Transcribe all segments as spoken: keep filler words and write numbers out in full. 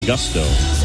Gusto.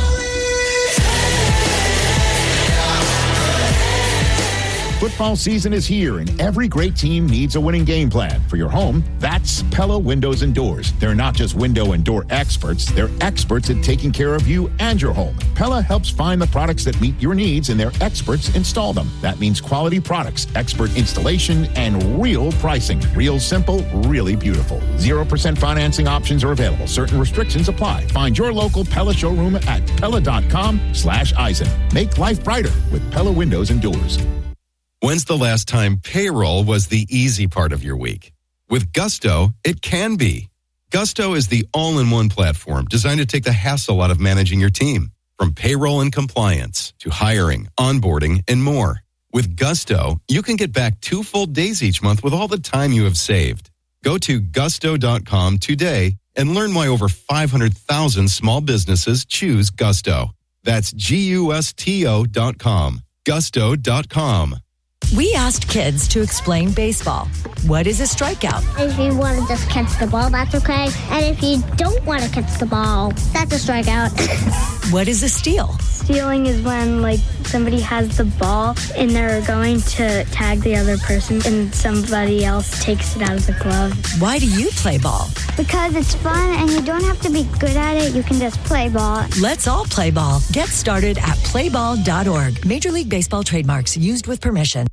Football season is here, and every great team needs a winning game plan. For your home, that's Pella Windows and Doors. They're not just window and door experts. They're experts at taking care of you and your home. Pella helps find the products that meet your needs, and their experts install them. That means quality products, expert installation, and real pricing. Real simple, really beautiful. zero percent financing options are available. Certain restrictions apply. Find your local Pella showroom at Pella.com slash Eisen. Make life brighter with Pella Windows and Doors. When's the last time payroll was the easy part of your week? With Gusto, it can be. Gusto is the all-in-one platform designed to take the hassle out of managing your team. From payroll and compliance to hiring, onboarding, and more. With Gusto, you can get back two full days each month with all the time you have saved. Go to gusto dot com today and learn why over five hundred thousand small businesses choose Gusto. That's G U S T O dot com. gusto dot com. We asked kids to explain baseball. What is a strikeout? If you want to just catch the ball, that's okay. And if you don't want to catch the ball, that's a strikeout. What is a steal? Stealing is when, like, somebody has the ball and they're going to tag the other person and somebody else takes it out of the glove. Why do you play ball? Because it's fun and you don't have to be good at it. You can just play ball. Let's all play ball. Get started at play ball dot org. Major League Baseball trademarks used with permission.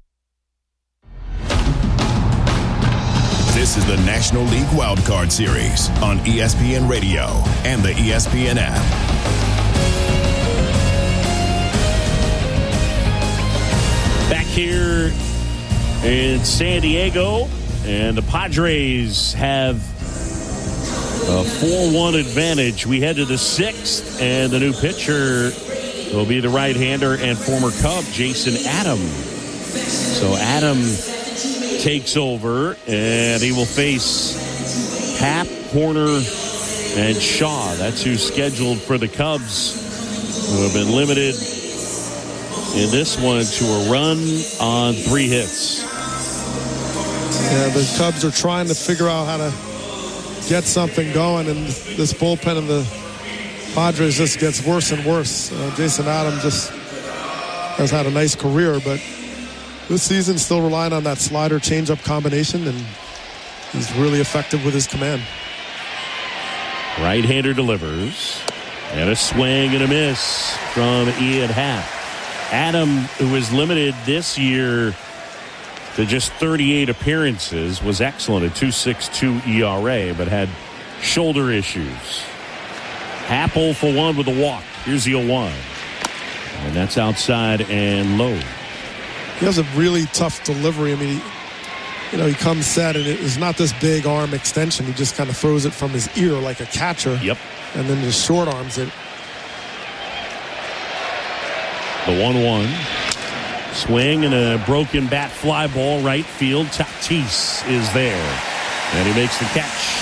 This is the National League Wildcard Series on E S P N Radio and the E S P N app. Back here in San Diego, and the Padres have a four one advantage. We head to the sixth, and the new pitcher will be the right-hander and former Cub, Jason Adam. So Adam takes over, and he will face Happ, Horner, and Shaw. That's who's scheduled for the Cubs, who have been limited in this one to a run on three hits. Yeah, the Cubs are trying to figure out how to get something going, and this bullpen of the Padres just gets worse and worse. Uh, Jason Adam just has had a nice career, but this season still relying on that slider changeup combination, and he's really effective with his command. Right-hander delivers, and a swing and a miss from Ian Happ. Adam, who was limited this year to just thirty-eight appearances, was excellent at two point six two E R A, but had shoulder issues. Happ oh for one with a walk. Here's the oh one. And that's outside and low. He has a really tough delivery. I mean, he, you know, he comes set, and it's not this big arm extension. He just kind of throws it from his ear like a catcher. Yep. And then just short arms it. The one one. Swing and a broken bat fly ball right field. Tatis is there. And he makes the catch.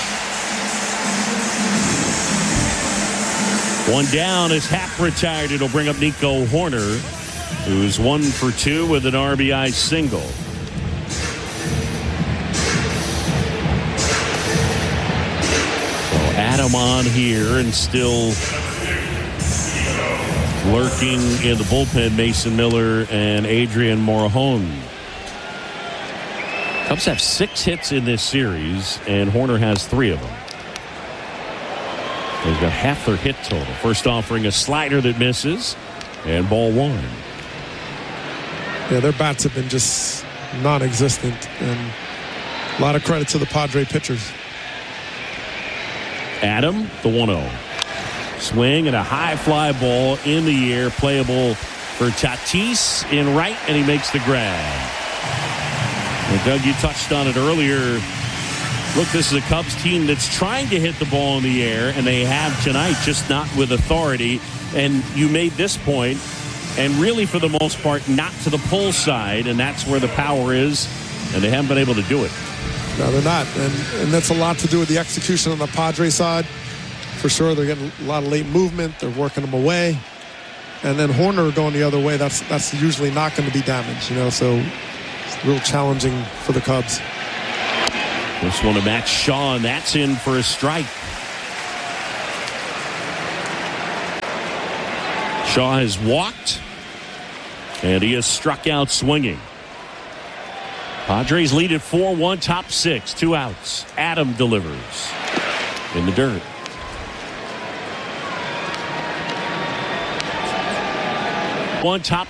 One down as Happ retired. It'll bring up Nico Horner, who's one for two with an R B I single. So Adam on here, and still lurking in the bullpen, Mason Miller and Adrian Morejon. Cubs have six hits in this series, and Horner has three of them. They've got half their hit total. First offering a slider that misses, and ball one. Yeah, their bats have been just non-existent, and a lot of credit to the Padre pitchers. Adam, the one oh. Swing and a high fly ball in the air, playable for Tatis in right, and he makes the grab. And Doug, you touched on it earlier. Look, this is a Cubs team that's trying to hit the ball in the air, and they have tonight, just not with authority. And you made this point, and really for the most part, not to the pull side, and that's where the power is, and they haven't been able to do it. No, they're not, and, and that's a lot to do with the execution on the Padre side. For sure, they're getting a lot of late movement. They're working them away. And then Horner going the other way, that's that's usually not going to be damaged, you know, so it's real challenging for the Cubs. This one to Max Shaw, and that's in for a strike. Shaw has walked, and he has struck out swinging. Padres lead at four one, top six, two outs. Adam delivers in the dirt. One top